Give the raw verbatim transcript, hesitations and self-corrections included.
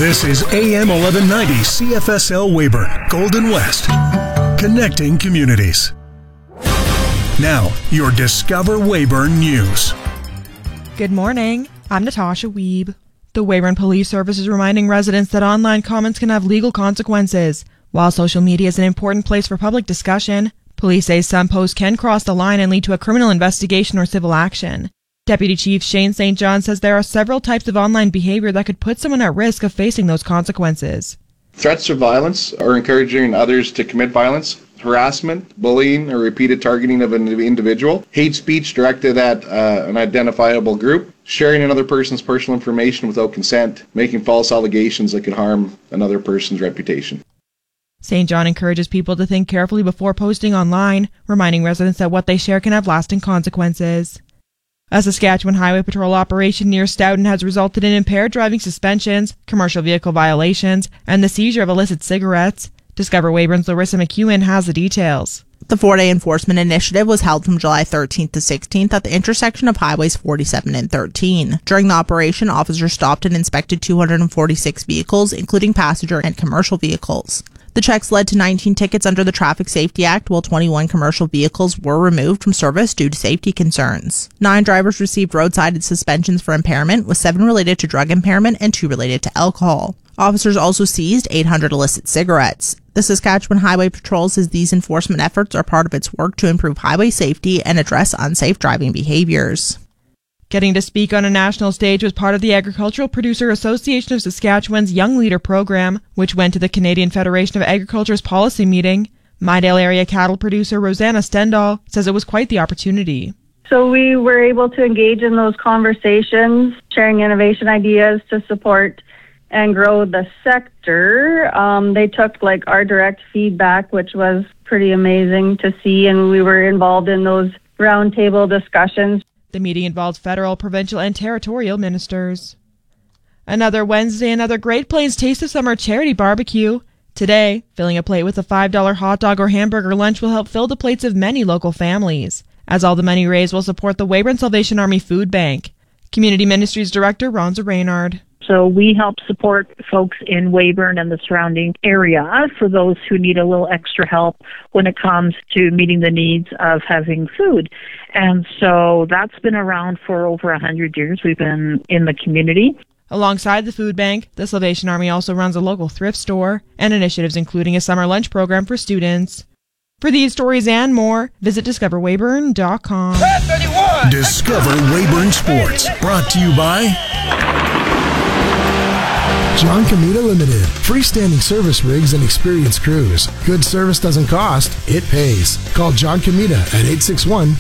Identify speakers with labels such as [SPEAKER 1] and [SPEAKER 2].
[SPEAKER 1] This is A M eleven ninety C F S L Weyburn, Golden West, connecting communities. Now, your Discover Weyburn News.
[SPEAKER 2] Good morning. I'm Natasha Wiebe. The Weyburn Police Service is reminding residents that online comments can have legal consequences. While social media is an important place for public discussion, police say some posts can cross the line and lead to a criminal investigation or civil action. Deputy Chief Shane Saint John says there are several types of online behavior that could put someone at risk of facing those consequences.
[SPEAKER 3] Threats of violence or encouraging others to commit violence, harassment, bullying, or repeated targeting of an individual, hate speech directed at uh, an identifiable group, sharing another person's personal information without consent, making false allegations that could harm another person's reputation.
[SPEAKER 2] Saint John encourages people to think carefully before posting online, reminding residents that what they share can have lasting consequences. A Saskatchewan Highway Patrol operation near Stoughton has resulted in impaired driving suspensions, commercial vehicle violations, and the seizure of illicit cigarettes. Discover Weyburn's Larissa McEwen has the details.
[SPEAKER 4] The four-day enforcement initiative was held from July thirteenth to sixteenth at the intersection of highways forty-seven and thirteen. During the operation, officers stopped and inspected two hundred forty-six vehicles, including passenger and commercial vehicles. The checks led to nineteen tickets under the Traffic Safety Act, while twenty-one commercial vehicles were removed from service due to safety concerns. Nine drivers received roadside suspensions for impairment, with seven related to drug impairment and two related to alcohol. Officers also seized eight hundred illicit cigarettes. The Saskatchewan Highway Patrol says these enforcement efforts are part of its work to improve highway safety and address unsafe driving behaviors.
[SPEAKER 2] Getting to speak on a national stage was part of the Agricultural Producer Association of Saskatchewan's Young Leader program, which went to the Canadian Federation of Agriculture's policy meeting. Mydale area cattle producer Rosanna Stendal says it was quite the opportunity.
[SPEAKER 5] So we were able to engage in those conversations, sharing innovation ideas to support and grow the sector. Um, they took like our direct feedback, which was pretty amazing to see, and we were involved in those roundtable discussions.
[SPEAKER 2] The meeting involved federal, provincial, and territorial ministers. Another Wednesday, another Great Plains Taste of Summer charity barbecue. Today, filling a plate with a five dollar hot dog or hamburger lunch will help fill the plates of many local families, as all the money raised will support the Weyburn Salvation Army Food Bank. Community Ministries Director Ronza Reynard.
[SPEAKER 6] So we help support folks in Weyburn and the surrounding area for those who need a little extra help when it comes to meeting the needs of having food. And so that's been around for over one hundred years. We've been in the community.
[SPEAKER 2] Alongside the food bank, the Salvation Army also runs a local thrift store and initiatives including a summer lunch program for students. For these stories and more, visit discover weyburn dot com.
[SPEAKER 1] Discover Weyburn Sports, brought to you by John Comita Limited. Freestanding service rigs and experienced crews. Good service doesn't cost, it pays. Call John Comita at eight six one